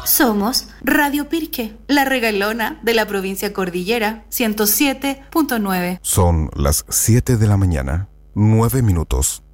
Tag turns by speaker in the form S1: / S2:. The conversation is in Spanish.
S1: Somos Radio Pirque, la regalona de la provincia Cordillera, 107.9.
S2: Son las 7 de la mañana, 9 minutos.